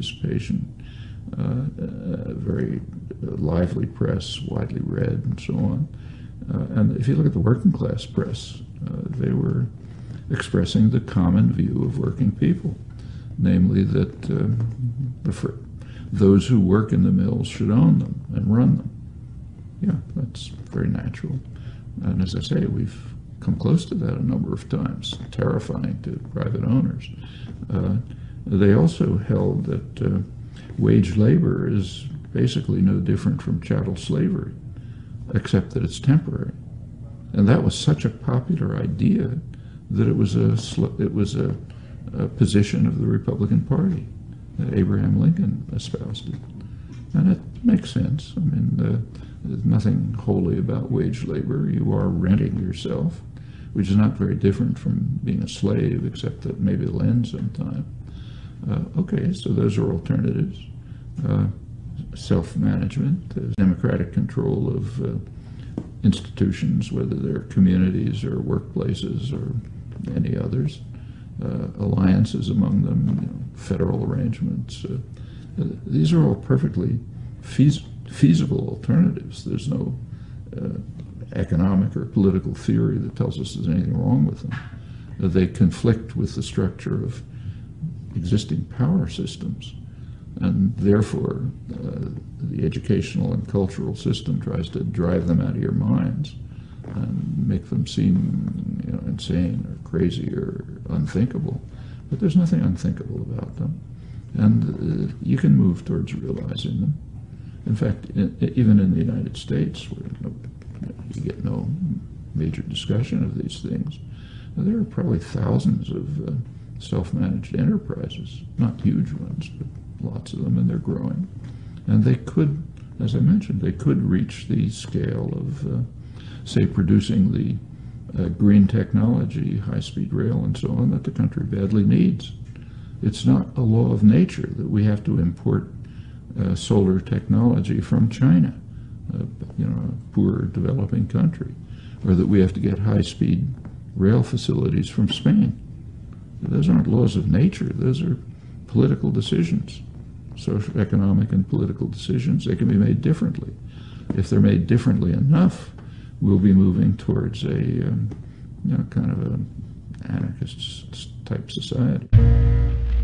participation, very lively press, widely read, and so on. And if you look at the working class press, they were expressing the common view of working people, namely that those who work in the mills should own them and run them. Yeah, that's very natural. And as I say, we've come close to that a number of times, terrifying to private owners. They also held that wage labor is basically no different from chattel slavery, except that it's temporary. And that was such a popular idea that it was a position of the Republican Party that Abraham Lincoln espoused it. And it makes sense. I mean, there's nothing holy about wage labor. You are renting yourself, which is not very different from being a slave, except that maybe it'll end sometime. Okay, so those are alternatives. Self-management, democratic control of institutions, whether they're communities or workplaces or any others, alliances among them, federal arrangements. These are all perfectly feasible alternatives. There's no economic or political theory that tells us there's anything wrong with them. They conflict with the structure of existing power systems, and therefore the educational and cultural system tries to drive them out of your minds and make them seem insane or crazy or unthinkable. But there's nothing unthinkable about them, and you can move towards realizing them. In fact, even in the United States, where you get no major discussion of these things, there are probably thousands of self-managed enterprises, not huge ones, but lots of them, and they're growing. And they could, as I mentioned, they could reach the scale of, say, producing the green technology, high-speed rail and so on, that the country badly needs. It's not a law of nature that we have to import solar technology from China, a poor developing country, or that we have to get high-speed rail facilities from Spain. Those aren't laws of nature. Those are political decisions, social, economic, and political decisions. They can be made differently. If they're made differently enough, we'll be moving towards a kind of an anarchist type society.